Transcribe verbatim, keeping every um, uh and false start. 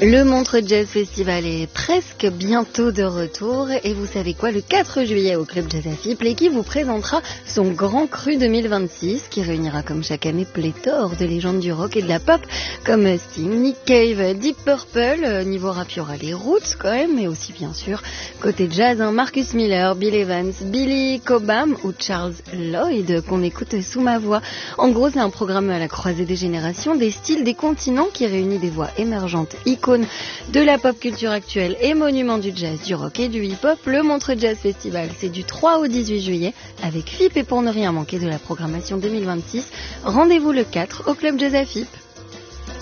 Le Montreux Jazz Festival est presque bientôt de retour et vous savez quoi, le quatre juillet au Club Jazz Afip, l'équipe vous présentera son Grand Cru deux mille vingt-six qui réunira comme chaque année pléthore de légendes du rock et de la pop comme Sting, Nick Cave, Deep Purple. Niveau rap, il y aura les Roots quand même, mais aussi bien sûr côté jazz, hein, Marcus Miller, Bill Evans, Billy Cobham ou Charles Lloyd qu'on écoute sous ma voix. En gros, c'est un programme à la croisée des générations, des styles, des continents qui réunit des voix émergentes, icônes de la pop culture actuelle et monuments du jazz, du rock et du hip-hop. Le Montreux Jazz Festival, c'est du trois au dix-huit juillet avec F I P et pour ne rien manquer de la programmation deux mille vingt-six. Rendez-vous le quatre au Club Jazz Afip.